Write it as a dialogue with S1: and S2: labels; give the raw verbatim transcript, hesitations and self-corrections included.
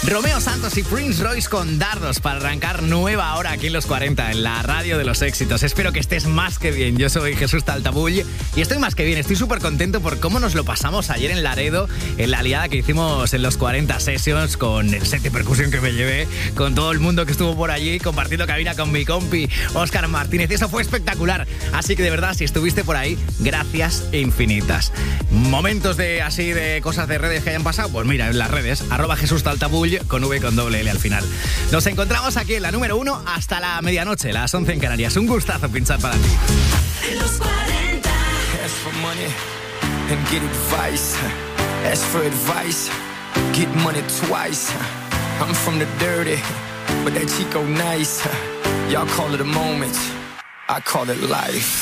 S1: Romeo Santos y Prince Royce con Dardos para arrancar nueva hora aquí en Los cuarenta, en la radio de los éxitos. Espero que estés más que bien. Yo soy Jesús Taltabull y estoy más que bien. Estoy súper contento por cómo nos lo pasamos ayer en Laredo, en la liada que hicimos en Los cuarenta Sessions, con el set de percusión que me llevé, con todo el mundo que estuvo por allí, compartiendo cabina con mi compi Óscar Martínez. Eso fue espectacular. Así que de verdad, si estuviste por ahí, gracias infinitas. Momentos de así de cosas de redes que hayan pasado, pues mira, en las redes, arroba Jesús Taltabull con V con doble L al final. Nos encontramos aquí en la número uno hasta la medianoche, las once en Canarias. Un gustazo pinchar para ti.
S2: Los cuarenta.
S3: Ask for money and get advice. Ask for advice, get money twice. I'm from the dirty, but that Chico nice. Y'all call it a moment, I call it life.